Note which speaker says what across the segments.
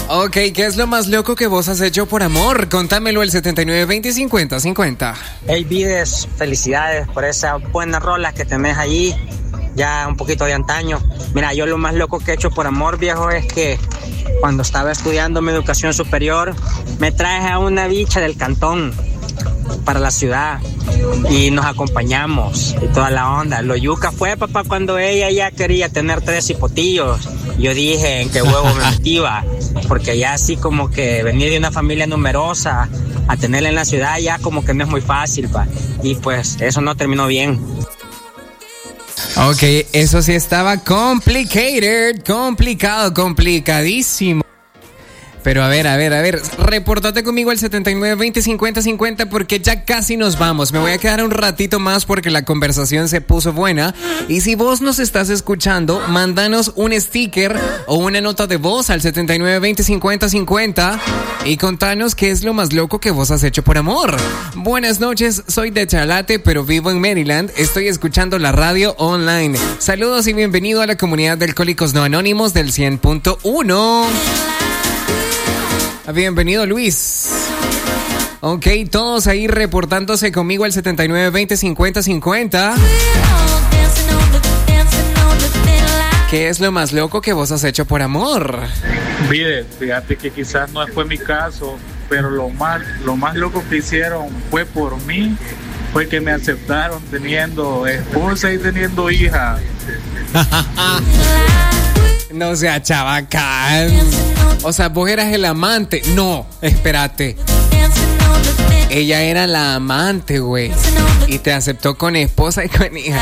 Speaker 1: Ok, ¿qué es lo más loco que vos has hecho por amor? Contámelo al 79205050.
Speaker 2: Hey, Vides, felicidades por esas buenas rolas que tenés allí, ya un poquito de antaño. Mira, yo lo más loco que he hecho por amor, viejo, es que cuando estaba estudiando mi educación superior, me traje a una bicha del cantón para la ciudad y nos acompañamos y toda la onda. Lo yuca fue, papá, cuando ella ya quería tener 3 hipotillos. Yo dije, ¿en qué huevo me metía? Porque ya así como que venir de una familia numerosa a tenerla en la ciudad ya como que no es muy fácil, pa. Y pues eso no terminó bien.
Speaker 1: Ok, eso sí estaba complicadísimo. Pero a ver, repórtate conmigo al 79205050 porque ya casi nos vamos. Me voy a quedar un ratito más porque la conversación se puso buena. Y si vos nos estás escuchando, mándanos un sticker o una nota de voz al 79205050 y contanos qué es lo más loco que vos has hecho por amor. Buenas noches, soy de Chalate, pero vivo en Maryland. Estoy escuchando la radio online. Saludos y bienvenido a la comunidad de Alcohólicos No Anónimos del 100.1. Bienvenido, Luis. Ok, todos ahí reportándose conmigo al 79205050. ¿Qué es lo más loco que vos has hecho por amor?
Speaker 3: Mire, fíjate que quizás no fue mi caso, pero lo más loco que hicieron fue por mí, fue que me aceptaron teniendo esposa y teniendo hija.
Speaker 1: No sea chabacán. O sea, vos eras el amante. No, espérate. Ella era la amante, güey. Y te aceptó con esposa y con hija.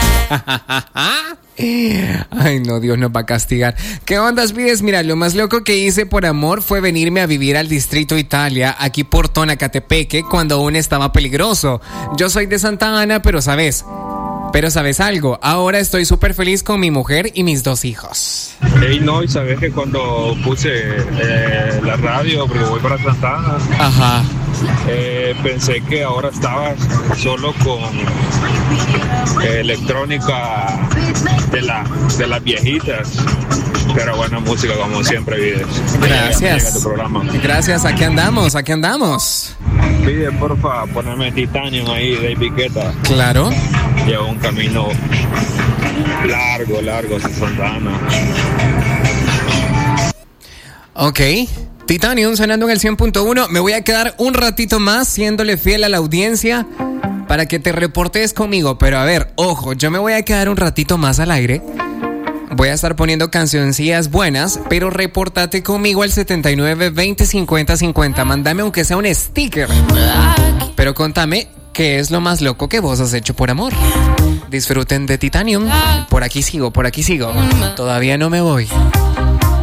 Speaker 1: Ay, no, Dios nos va a castigar. ¿Qué ondas, Vides? Mira, lo más loco que hice por amor fue venirme a vivir al Distrito Italia, aquí por Tonacatepeque, cuando aún estaba peligroso. Yo soy de Santa Ana, pero ¿sabes algo? Ahora estoy súper feliz con mi mujer y mis 2 hijos.
Speaker 4: Hey, no, y sabes que cuando puse la radio, porque voy para Santa Ana,
Speaker 1: ajá,
Speaker 4: pensé que ahora estabas solo con electrónica de las viejitas. Pero buena música como siempre, Vides.
Speaker 1: Gracias.
Speaker 4: Tu programa.
Speaker 1: Gracias, aquí andamos.
Speaker 4: Vides, porfa, poneme Titanium ahí de Piqueta.
Speaker 1: Claro.
Speaker 4: Lleva un camino largo hacia Santa Ana.
Speaker 1: Ok. Titanium sonando en el 100.1. Me voy a quedar un ratito más siéndole fiel a la audiencia para que te reportes conmigo. Pero a ver, ojo, yo me voy a quedar un ratito más al aire. Voy a estar poniendo cancioncillas buenas, pero repórtate conmigo al 79205050. Mándame aunque sea un sticker. Pero contame qué es lo más loco que vos has hecho por amor. Disfruten de Titanium. Por aquí sigo. Todavía no me voy.